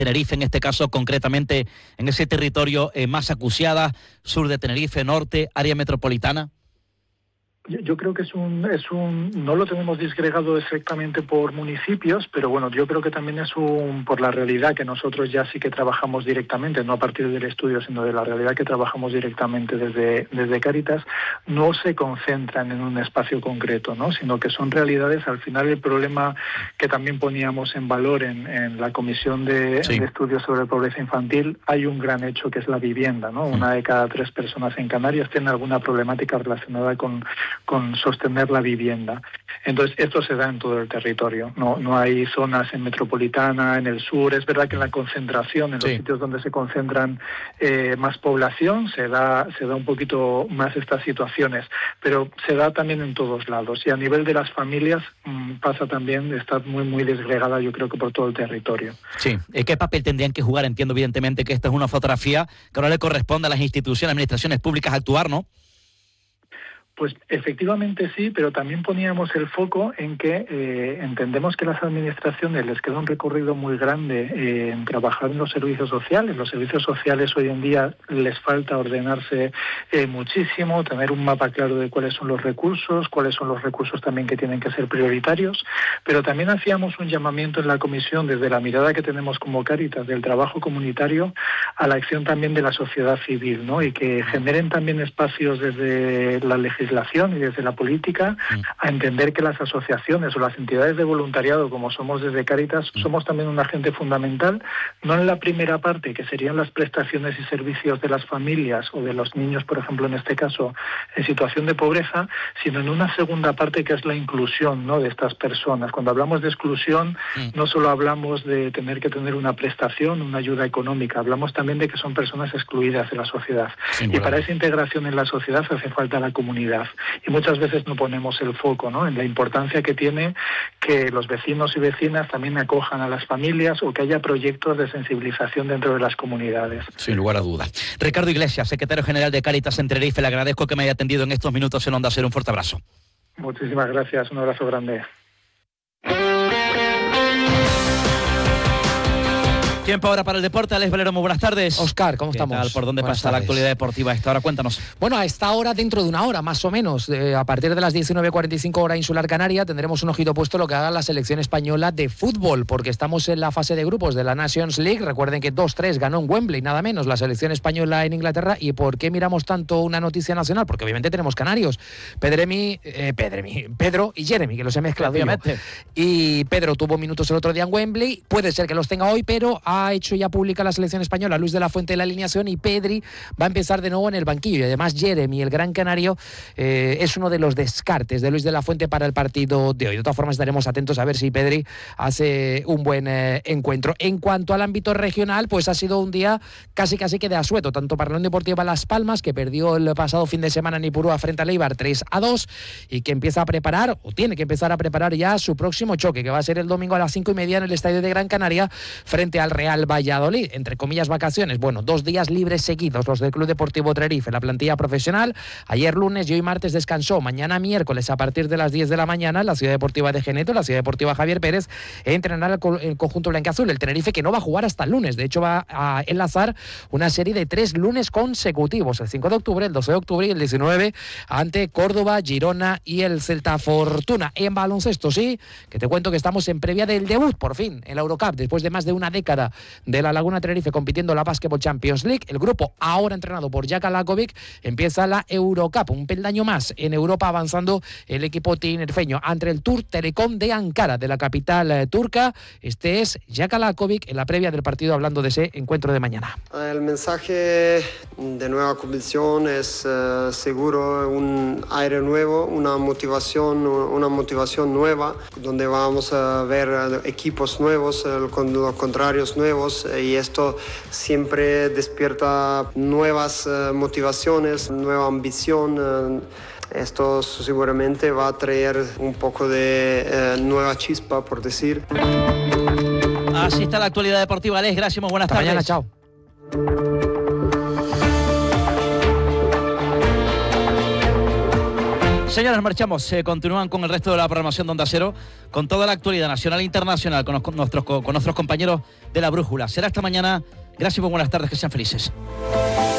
Tenerife, en este caso concretamente en ese territorio más acuciada, sur de Tenerife, norte, área metropolitana? Yo creo que no lo tenemos disgregado exactamente por municipios, pero bueno, yo creo que también es por la realidad que nosotros ya sí que trabajamos directamente, no a partir del estudio, sino de la realidad que trabajamos directamente desde Cáritas, no se concentran en un espacio concreto, ¿no? Sino que son realidades. Al final, el problema que también poníamos en valor en la comisión de estudios sobre pobreza infantil, hay un gran hecho que es la vivienda, ¿no? Una de cada 3 personas en Canarias tiene alguna problemática relacionada con sostener la vivienda. Entonces, esto se da en todo el territorio. No hay zonas en metropolitana, en el sur. Es verdad que en la concentración, en los sitios donde se concentran más población, se da un poquito más estas situaciones, pero se da también en todos lados. Y a nivel de las familias pasa también, está muy, muy desgregada, yo creo que por todo el territorio. Sí. ¿Qué papel tendrían que jugar? Entiendo evidentemente que esta es una fotografía que ahora le corresponde a las instituciones, administraciones públicas actuar, ¿no? Pues efectivamente sí, pero también poníamos el foco en que entendemos que las administraciones les queda un recorrido muy grande en trabajar en los servicios sociales. Los servicios sociales hoy en día les falta ordenarse muchísimo, tener un mapa claro de cuáles son los recursos también que tienen que ser prioritarios, pero también hacíamos un llamamiento en la comisión desde la mirada que tenemos como Cáritas del trabajo comunitario a la acción también de la sociedad civil, ¿no? Y que generen también espacios desde la legislación y desde la política a entender que las asociaciones o las entidades de voluntariado, como somos desde Cáritas, somos también un agente fundamental, no en la primera parte, que serían las prestaciones y servicios de las familias o de los niños, por ejemplo, en este caso, en situación de pobreza, sino en una segunda parte que es la inclusión, ¿no?, de estas personas. Cuando hablamos de exclusión, no solo hablamos de tener que tener una prestación, una ayuda económica, hablamos también de que son personas excluidas de la sociedad. Y para esa integración en la sociedad hace falta la comunidad. Y muchas veces no ponemos el foco, ¿no?, en la importancia que tiene que los vecinos y vecinas también acojan a las familias o que haya proyectos de sensibilización dentro de las comunidades. Sin lugar a dudas. Ricardo Iglesias, secretario general de Cáritas en Tenerife, le agradezco que me haya atendido en estos minutos en Onda Cero. Un fuerte abrazo. Muchísimas gracias, un abrazo grande. Tiempo ahora para el deporte. Alex Valero, muy buenas tardes. Oscar, ¿cómo estamos? ¿Qué tal? ¿Por dónde pasa la actualidad deportiva a esta hora? Cuéntanos. Bueno, a esta hora, dentro de una hora, más o menos, a partir de las 19:45 hora insular canaria, tendremos un ojito puesto lo que haga la selección española de fútbol, porque estamos en la fase de grupos de la Nations League. Recuerden que 2-3 ganó en Wembley, nada menos, la selección española en Inglaterra. ¿Y por qué miramos tanto una noticia nacional? Porque obviamente tenemos canarios. Pedro y Jeremy, que los he mezclado. Obviamente. Y Pedro tuvo minutos el otro día en Wembley. Puede ser que los tenga hoy, pero ha hecho ya pública la selección española Luis de la Fuente de la alineación, y Pedri va a empezar de nuevo en el banquillo. Y además Jeremy, el gran canario, es uno de los descartes de Luis de la Fuente para el partido de hoy. De todas formas estaremos atentos a ver si Pedri hace un buen encuentro. En cuanto al ámbito regional, pues ha sido un día casi que de asueto, tanto para la Unión Deportiva Las Palmas, que perdió el pasado fin de semana en Ipurúa frente a Leibar 3-2, y que empieza a preparar, o tiene que empezar a preparar ya su próximo choque, que va a ser el domingo a las 5:30 en el estadio de Gran Canaria frente al Real Valladolid. Entre comillas, vacaciones. Bueno, 2 días libres seguidos los del Club Deportivo Tenerife, la plantilla profesional. Ayer lunes y hoy martes descansó. Mañana miércoles a partir de las 10 de la mañana la Ciudad Deportiva de Geneto, la Ciudad Deportiva Javier Pérez, entrenará el conjunto blanquiazul. El Tenerife, que no va a jugar hasta el lunes. De hecho, va a enlazar una serie de 3 lunes consecutivos. El 5 de octubre, el 12 de octubre y el 19 ante Córdoba, Girona y el Celta Fortuna. En baloncesto, sí, que te cuento que estamos en previa del debut, por fin, en la Eurocup, después de más de una década de la Laguna Tenerife compitiendo la Basketball Champions League. El grupo, ahora entrenado por Jaka Lakovic, empieza la Eurocup, un peldaño más en Europa, avanzando el equipo tinerfeño ante el Tur Telecom de Ankara, de la capital turca. Este es Jaka Lakovic en la previa del partido, hablando de ese encuentro de mañana. El mensaje de nueva convicción es seguro un aire nuevo, una motivación nueva, donde vamos a ver equipos nuevos, con los contrarios nuevos, y esto siempre despierta nuevas motivaciones, nueva ambición. Esto seguramente va a traer un poco de nueva chispa, por decir. Así está la actualidad deportiva. Alex, gracias, muy buenas tardes. Mañana, chao. Señores, marchamos. Continúan con el resto de la programación de Onda Cero, con toda la actualidad nacional e internacional, con nuestros compañeros de La Brújula. Será hasta mañana. Gracias y buenas tardes, que sean felices.